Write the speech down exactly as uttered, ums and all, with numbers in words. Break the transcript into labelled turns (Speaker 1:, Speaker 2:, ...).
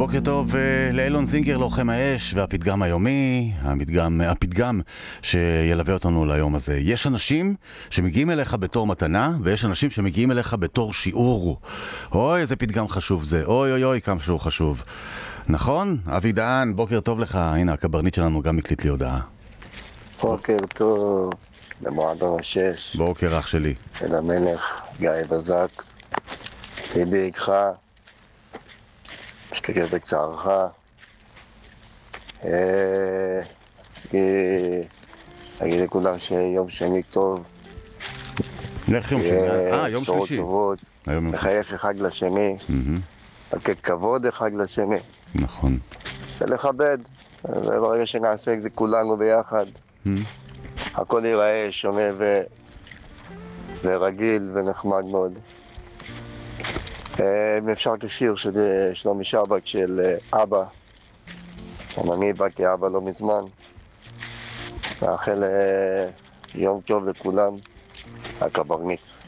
Speaker 1: בוקר טוב לאילון זינגר, לוחם האש והפתגם היומי, הפתגם, הפתגם שילווה אותנו ליום הזה. יש אנשים שמגיעים אליך בתור מתנה, ויש אנשים שמגיעים אליך בתור שיעור. אוי, איזה פתגם חשוב זה. אוי אוי אוי, כמה שהוא חשוב. נכון? אבי דהן, בוקר טוב לך. הנה, הקברניט שלנו גם הקליט לי הודעה.
Speaker 2: בוקר טוב למועדון השש.
Speaker 1: בוקר אח שלי.
Speaker 2: אל המלך, גיא בזק. ליבי איתך. משתתף בצערך. רציתי להגיד לכולם שיום שני טוב.
Speaker 1: איך יום שני? אה, יום
Speaker 2: בשורות
Speaker 1: שלישי.
Speaker 2: טובות.
Speaker 1: היום יום
Speaker 2: לחייך אחד לשני. לתת כבוד אחד לשני.
Speaker 1: נכון.
Speaker 2: ולכבד. וברגע שנעשה את זה כולנו ביחד, הכל ייראה שונה ו... ורגיל ונחמד מאוד. אם אפשר את השיר של שלומי שבק של אבא, גם אני באתי אבא לא מזמן. מאחל יום טוב לכולם, הקברניט.